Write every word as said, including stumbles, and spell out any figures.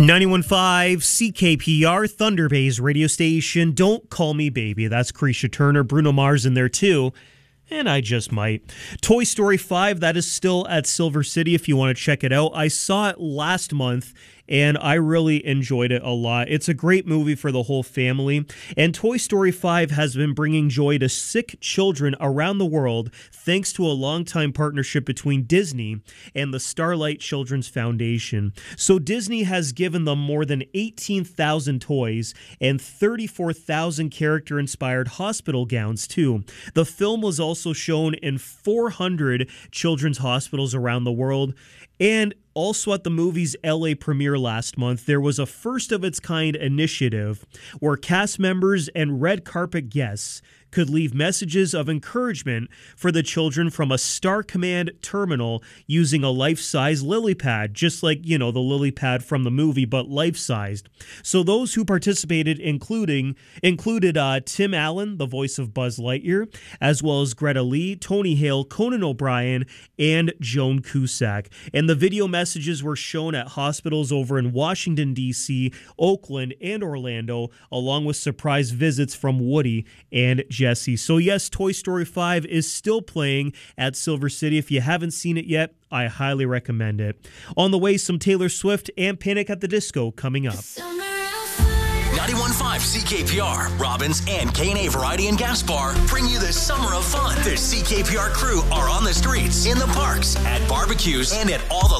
ninety-one point five C K P R, Thunder Bay's radio station. Don't Call Me Baby. That's Carisha Turner. Bruno Mars in there too. And I just might. Toy Story five, that is still at Silver City if you want to check it out. I saw it last month, and I really enjoyed it a lot. It's a great movie for the whole family. And Toy Story five has been bringing joy to sick children around the world thanks to a longtime partnership between Disney and the Starlight Children's Foundation. So Disney has given them more than eighteen thousand toys and thirty-four thousand character-inspired hospital gowns, too. The film was also shown in four hundred children's hospitals around the world. And also at the movie's L A premiere last month, there was a first-of-its-kind initiative where cast members and red carpet guests could leave messages of encouragement for the children from a Star Command terminal using a life-size lily pad, just like, you know, the lily pad from the movie, but life-sized. So those who participated including included uh, Tim Allen, the voice of Buzz Lightyear, as well as Greta Lee, Tony Hale, Conan O'Brien, and Joan Cusack. And the video messages were shown at hospitals over in Washington, D C, Oakland, and Orlando, along with surprise visits from Woody and Jesse. So yes, Toy Story five is still playing at Silver City. If you haven't seen it yet, I highly recommend it. On the way, some Taylor Swift and Panic at the Disco coming up. ninety-one point five C K P R, Robbins, and K and A Variety and Gaspar bring you the summer of fun. The C K P R crew are on the streets, in the parks, at barbecues, and at all the